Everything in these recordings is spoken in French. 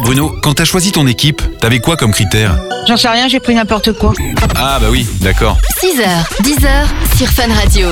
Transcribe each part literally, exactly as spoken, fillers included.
Bruno, quand t'as choisi ton équipe, t'avais quoi comme critères ? J'en sais rien, j'ai pris n'importe quoi. Ah bah oui, d'accord. six heures, dix heures sur Fun Radio.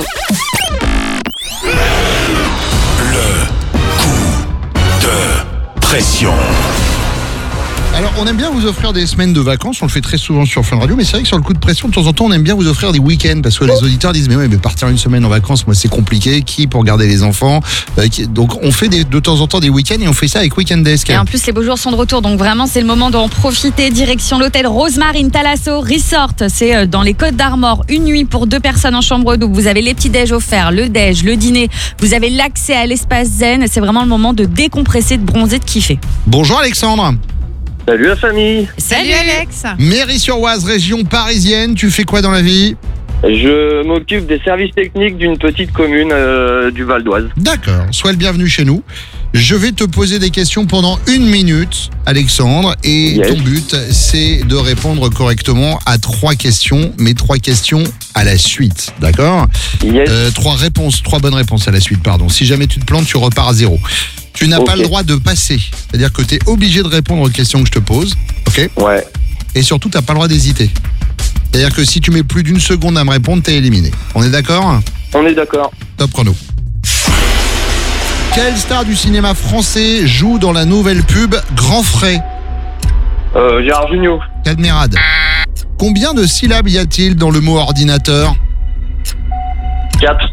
Le coup de pression. Alors, on aime bien vous offrir des semaines de vacances, on le fait très souvent sur Fun Radio, mais c'est vrai que sur le coup de pression, de temps en temps, on aime bien vous offrir des week-ends, parce que les auditeurs disent, mais ouais, mais partir une semaine en vacances, moi, c'est compliqué, qui pour garder les enfants euh, qui... Donc, on fait des, de temps en temps des week-ends, et on fait ça avec Weekend Desk. Et en plus, les beaux jours sont de retour, donc vraiment, c'est le moment d'en profiter. Direction l'hôtel Rosemarine Thalasso Resort, c'est dans les Côtes d'Armor, une nuit pour deux personnes en chambre double. Vous avez les petits déj offerts, le déj, le dîner, vous avez l'accès à l'espace zen, c'est vraiment le moment de décompresser, de bronzer, de kiffer. Bonjour Alexandre. Salut la famille. Salut Alex. Mairie-sur-Oise, région parisienne, tu fais quoi dans la vie ? Je m'occupe des services techniques d'une petite commune euh, du Val d'Oise. D'accord, sois le bienvenu chez nous. Je vais te poser des questions pendant une minute, Alexandre, et Yes. ton but, c'est de répondre correctement à trois questions, mais trois questions à la suite, d'accord ? Yes. Euh, trois réponses, trois bonnes réponses à la suite, pardon. Si jamais tu te plantes, tu repars à zéro. Tu n'as Ok. pas le droit de passer, c'est-à-dire que tu es obligé de répondre aux questions que je te pose, ok ? Ouais. Et surtout, tu n'as pas le droit d'hésiter. C'est-à-dire que si tu mets plus d'une seconde à me répondre, t'es éliminé. On est d'accord ? On est d'accord. Top chrono. Quelle star du cinéma français joue dans la nouvelle pub Grand Frais ? Euh, Gérard Jugnot. Cadmerade. Combien de syllabes y a-t-il dans le mot ordinateur ? quatre.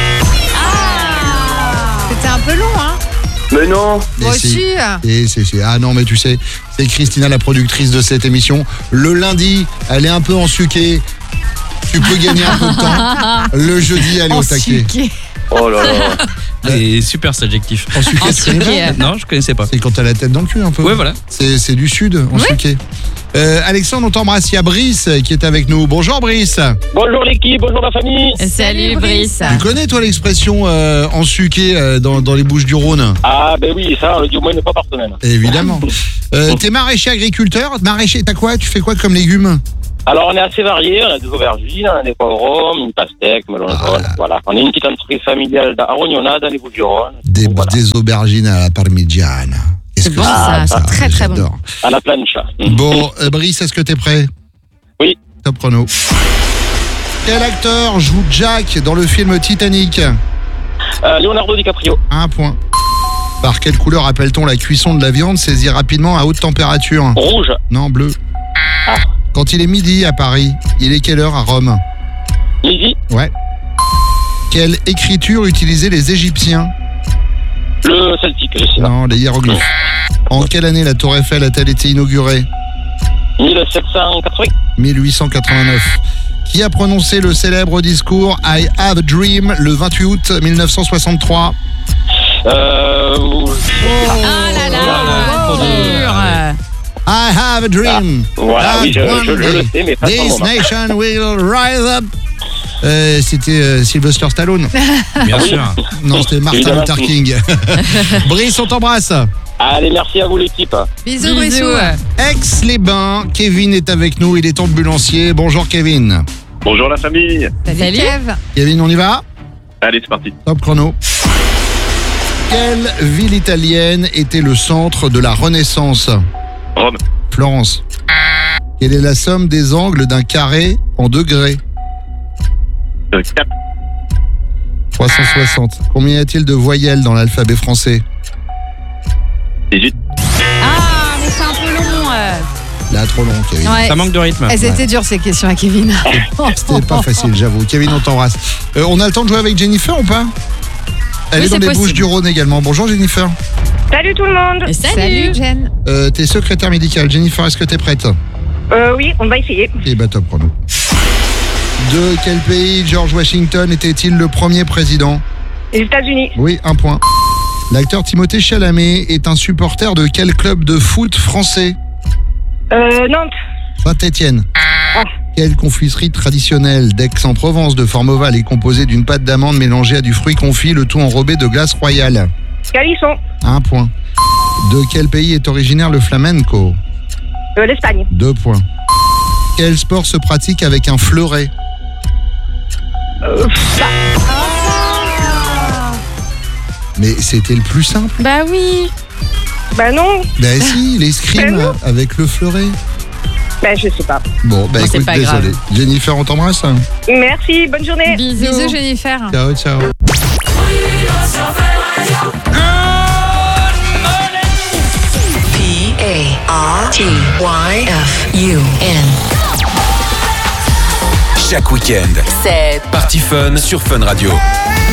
C'était un peu long, hein. Mais non. Et Moi si. aussi. Et c'est, c'est- Ah non, mais tu sais, c'est Christina, la productrice de cette émission. Le lundi, elle est un peu ensuquée. Tu peux gagner un peu de temps. Le jeudi, elle est au taquet. Ensuqué. Oh là là. C'est super cet adjectif. Ensuquée, tu connais pas ? Non, je connaissais pas. C'est quand t'as la tête dans le cul un peu. Ouais, voilà. C'est, c'est du sud, ensuquée. Euh, Alexandre, on t'embrasse. Il y a Brice qui est avec nous. Bonjour Brice. Bonjour l'équipe, bonjour la famille. Salut Brice. Tu connais toi l'expression euh, ensuquée euh, dans, dans les Bouches-du-Rhône ? Ah ben oui, ça, on le dit au moins une fois par semaine. Évidemment. Euh, t'es maraîcher agriculteur. Maraîcher, t'as quoi ? Tu fais quoi comme légumes ? Alors on est assez variés, on a des aubergines, on a des poivrons, une pastèque, melon Ah, jaune, voilà. On est une petite entreprise familiale à Rognona, dans les Bouches-du-Rhône. Des, Donc, voilà. des aubergines à la parmigiana. Qu'est-ce C'est que bon, c'est ça, c'est très, très bon. j'adore. À la plancha. Bon, euh, Brice, est-ce que t'es prêt ? Oui. Top chrono. Quel acteur joue Jack dans le film Titanic ? Euh, Leonardo DiCaprio. Un point. Par quelle couleur appelle-t-on la cuisson de la viande saisie rapidement à haute température ? Rouge. Non, bleu. Quand il est midi à Paris, il est quelle heure à Rome ? Midi. Ouais. Quelle écriture utilisaient les Égyptiens ? Le celtique, je sais pas. Non, les hiéroglyphes. En quelle année la Tour Eiffel a-t-elle été inaugurée ? mille sept cent quatre-vingts. mille huit cent quatre-vingt-neuf. Qui a prononcé le célèbre discours I Have a Dream le vingt-huit août mille neuf cent soixante-trois ? Euh... Ah là là, trop dur. I have a dream. Voilà, that oui, je, one je, je le day sais, mais pas son this moment. nation will rise up. Euh, c'était euh, Sylvester Stallone. Bien sûr. Non, c'était Martin Évidemment. Luther King. Brice, on t'embrasse. Allez, merci à vous l'équipe. Bisous, Bisous. Brissou. Aix-les-Bains, Kevin est avec nous, il est ambulancier. Bonjour Kevin. Bonjour la famille. Salut, Salut. Kev. Kevin, on y va ? Allez, c'est parti. Top chrono. Quelle ville italienne était le centre de la Renaissance ? Rome. Florence. Quelle est la somme des angles d'un carré en degrés ? Euh, quatre. trois cent soixante. Combien y a-t-il de voyelles dans l'alphabet français ? dix-huit. Ah, mais c'est un peu long. euh. Là, trop long, Kevin. Ouais. Ça manque de rythme. Elles étaient dures ces questions à Kevin. C'était pas facile, j'avoue. Kevin, on t'embrasse. Euh, on a le temps de jouer avec Jennifer ou pas ? Elle Oui, est dans c'est les possible. Bouches-du-Rhône également. Bonjour Jennifer. Salut tout le monde. Salut. Salut, Jen. Euh, t'es secrétaire médicale. Jennifer, est-ce que t'es prête ? Euh, oui, on va essayer. Eh bah top chrono. De quel pays George Washington était-il le premier président ? Les États-Unis. Oui, un point. L'acteur Timothée Chalamet est un supporter de quel club de foot français ? Euh, Nantes. Saint-Étienne. Ah. Quelle confiserie traditionnelle d'Aix-en-Provence de forme ovale est composée d'une pâte d'amande mélangée à du fruit confit, le tout enrobé de glace royale ? Calisson. Un point. De quel pays est originaire le flamenco ? Euh, L'Espagne. Deux points. Quel sport se pratique avec un fleuret ? Euh, bah, Mais c'était le plus simple. Bah oui. Bah non. Ben si, les Ben scrims non. avec le fleuret. Bah je sais pas. Bon, bah Non, c'est écoute, pas désolé. grave. Jennifer, on t'embrasse. Merci, bonne journée. Bisous. Bisous, Jennifer. Ciao, ciao. P A R T Y F U N. Chaque week-end, C'est Party Fun sur Fun Radio.